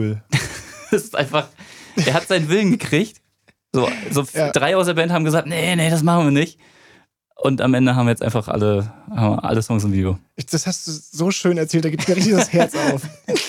Das ist einfach, er hat seinen Willen gekriegt. So 3 aus der Band haben gesagt, nee, das machen wir nicht. Und am Ende haben wir jetzt einfach alle Songs im Video. Das hast du so schön erzählt, da geht mir richtig das Herz auf.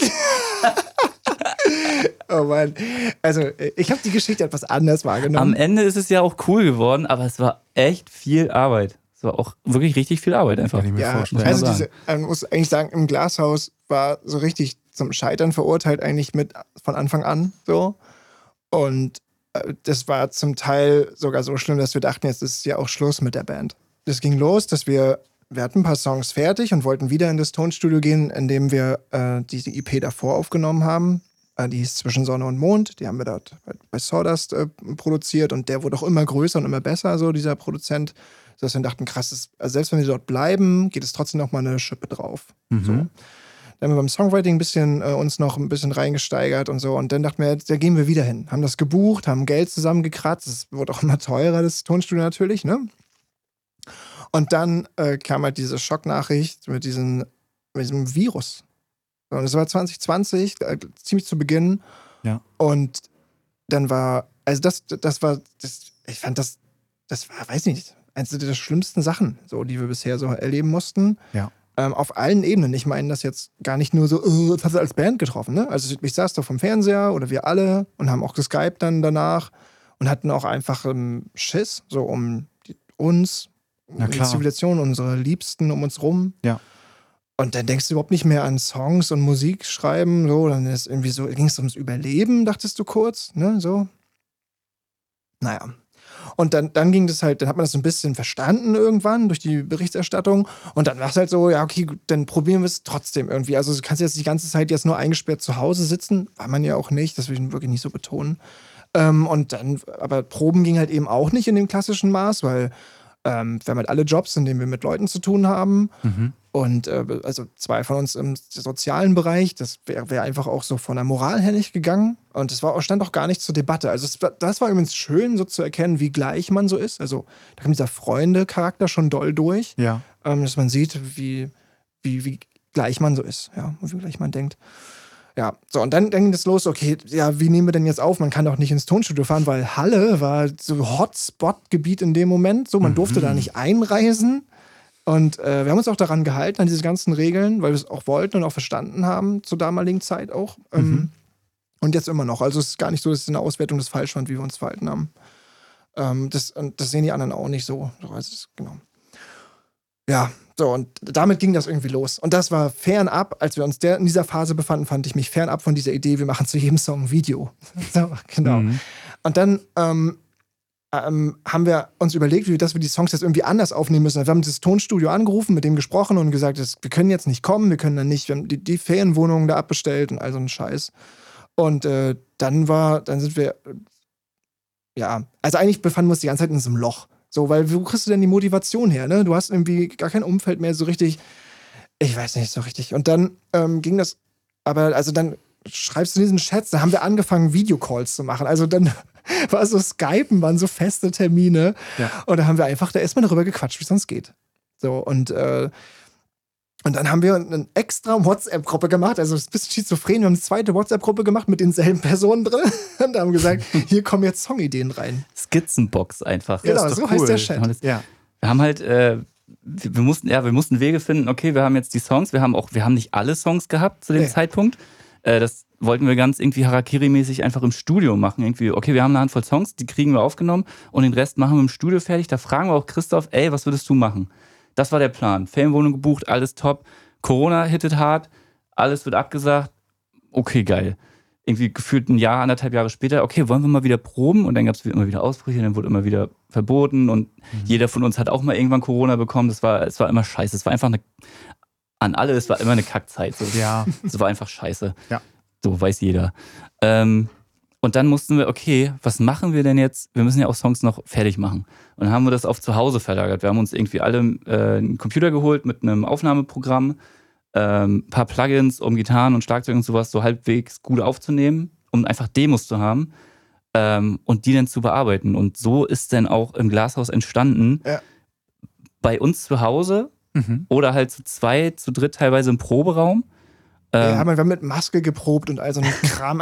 Oh Mann. Also, ich habe die Geschichte etwas anders wahrgenommen. Am Ende ist es ja auch cool geworden, aber es war echt viel Arbeit. Es war auch wirklich richtig viel Arbeit einfach. Kann ich mir vorstellen. Also man muss eigentlich sagen, im Glashaus war so richtig zum Scheitern verurteilt eigentlich von Anfang an so. Und das war zum Teil sogar so schlimm, dass wir dachten, jetzt ist ja auch Schluss mit der Band. Das ging los, dass wir hatten ein paar Songs fertig und wollten wieder in das Tonstudio gehen, in dem wir diese EP davor aufgenommen haben. Die hieß Zwischen Sonne und Mond. Die haben wir dort bei Sawdust produziert und der wurde auch immer größer und immer besser, so dieser Produzent. Sodass wir dachten, krass, also selbst wenn wir dort bleiben, geht es trotzdem noch mal eine Schippe drauf. Mhm. So. Dann haben wir beim Songwriting uns noch ein bisschen reingesteigert und so. Und dann dachten wir, da gehen wir wieder hin. Haben das gebucht, haben Geld zusammengekratzt. Es wurde auch immer teurer, das Tonstudio natürlich, ne? Und dann kam halt diese Schocknachricht mit diesem Virus. Und das war 2020, ziemlich zu Beginn. Ja. Und dann war, also ich fand das war, weiß nicht, eines der schlimmsten Sachen, so, die wir bisher so erleben mussten. Ja. Auf allen Ebenen. Ich meine das jetzt gar nicht nur so, das hat als Band getroffen, ne? Also ich saß da vom Fernseher oder wir alle und haben auch geskypt dann danach und hatten auch einfach Schiss, so um uns, um die Zivilisation, unsere Liebsten um uns rum. Ja. Und dann denkst du überhaupt nicht mehr an Songs und Musik schreiben, so, dann ist irgendwie so, ging es ums Überleben, dachtest du kurz, ne, so. Naja. Und dann ging das halt, dann hat man das so ein bisschen verstanden irgendwann durch die Berichterstattung und dann war es halt so, ja, okay, gut, dann probieren wir es trotzdem irgendwie. Also du kannst jetzt die ganze Zeit jetzt nur eingesperrt zu Hause sitzen, war man ja auch nicht, das will ich wirklich nicht so betonen. Und dann, aber Proben ging halt eben auch nicht in dem klassischen Maß, weil wir haben halt alle Jobs, in denen wir mit Leuten zu tun haben. Mhm. Und also 2 von uns im sozialen Bereich, das wäre einfach auch so von der Moral her nicht gegangen. Und das stand auch gar nicht zur Debatte. Also das war übrigens schön, so zu erkennen, wie gleich man so ist. Also da kam dieser Freunde-Charakter schon doll durch. Ja. Dass man sieht, wie gleich man so ist. Ja, und wie gleich man denkt. Ja, so, und dann ging das los, okay, ja, wie nehmen wir denn jetzt auf? Man kann doch nicht ins Tonstudio fahren, weil Halle war so Hotspot-Gebiet in dem Moment. So, man durfte da nicht einreisen. Und wir haben uns auch daran gehalten, an diese ganzen Regeln, weil wir es auch wollten und auch verstanden haben, zur damaligen Zeit auch. Und jetzt immer noch. Also es ist gar nicht so, dass es in der Auswertung das falsch fand, wie wir uns verhalten haben. Das sehen die anderen auch nicht so. Genau. Ja, so, und damit ging das irgendwie los. Und das war fernab, als wir uns in dieser Phase befanden, fand ich mich fernab von dieser Idee, wir machen zu jedem Song ein Video. So, genau. Mhm. Und dann haben wir uns überlegt, dass wir die Songs jetzt irgendwie anders aufnehmen müssen. Wir haben das Tonstudio angerufen, mit dem gesprochen und gesagt, wir können jetzt nicht kommen, wir können dann nicht, wir haben die Ferienwohnungen da abbestellt und all so einen Scheiß. Und dann sind wir, ja, also eigentlich befanden wir uns die ganze Zeit in so einem Loch. So, weil wo kriegst du denn die Motivation her, ne? Du hast irgendwie gar kein Umfeld mehr so richtig, ich weiß nicht so richtig. Und dann ging das, aber also dann schreibst du diesen Chats, da haben wir angefangen, Videocalls zu machen. Also dann war so Skypen, waren so feste Termine. Ja. Und da haben wir einfach da erstmal darüber gequatscht, wie es sonst geht. So, und dann haben wir eine extra WhatsApp-Gruppe gemacht, also es ist ein bisschen schizophren, wir haben eine zweite WhatsApp-Gruppe gemacht mit denselben Personen drin und haben gesagt, hier kommen jetzt Songideen rein. Skizzenbox einfach. Genau, so cool. Heißt der Chat. Ja. Wir haben halt, wir mussten Wege finden, okay, wir haben jetzt die Songs, wir haben nicht alle Songs gehabt zu dem Zeitpunkt. Das wollten wir ganz irgendwie Harakiri-mäßig einfach im Studio machen. Irgendwie, okay, wir haben eine Handvoll Songs, die kriegen wir aufgenommen und den Rest machen wir im Studio fertig. Da fragen wir auch Christoph, ey, was würdest du machen? Das war der Plan. Ferienwohnung gebucht, alles top. Corona hittet hart, alles wird abgesagt. Okay, geil. Irgendwie gefühlt 1,5 Jahre später, okay, wollen wir mal wieder proben? Und dann gab es immer wieder Ausbrüche, dann wurde immer wieder verboten und jeder von uns hat auch mal irgendwann Corona bekommen. Es war immer scheiße. Es war einfach es war immer eine Kackzeit. So. Ja. Es war einfach scheiße. Ja. So weiß jeder. Und dann mussten wir, okay, was machen wir denn jetzt? Wir müssen ja auch Songs noch fertig machen. Und dann haben wir das auf zu Hause verlagert. Wir haben uns irgendwie alle einen Computer geholt mit einem Aufnahmeprogramm, ein paar Plugins, um Gitarren und Schlagzeug und sowas so halbwegs gut aufzunehmen, um einfach Demos zu haben und die dann zu bearbeiten. Und so ist dann auch im Glashaus entstanden, bei uns zu Hause oder halt zu 2, zu 3 teilweise im Proberaum. Ja, wir haben mit Maske geprobt und all so ein Kram.